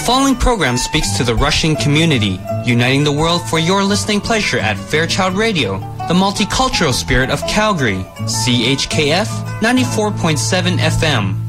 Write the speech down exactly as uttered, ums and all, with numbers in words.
following program speaks to the Russian community, uniting the world for your listening pleasure at Fairchild Radio, the multicultural spirit of Calgary, C H K F ninety-four point seven F M.